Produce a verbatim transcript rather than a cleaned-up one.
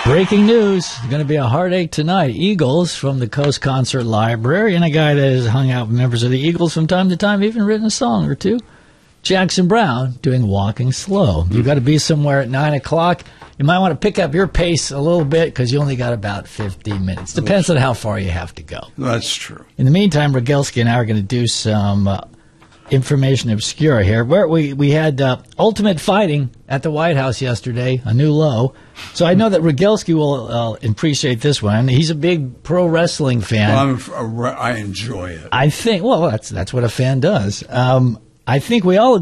Breaking news. It's going to be a heartache tonight. Eagles from the Coast Concert Library, and a guy that has hung out with members of the Eagles from time to time, even written a song or two. Jackson Browne doing Walking Slow. You've got to be somewhere at nine o'clock. You might want to pick up your pace a little bit because you only got about fifteen minutes. Depends on how far you have to go. That's true. In the meantime, Rogelski and I are going to do some uh, information obscura here. Where we, we had uh, Ultimate Fighting at the White House yesterday, a new low. So I know that Rogelski will uh, appreciate this one. He's a big pro wrestling fan. Well, I'm a, I enjoy it. I think, well, that's, that's what a fan does. Um, I think we all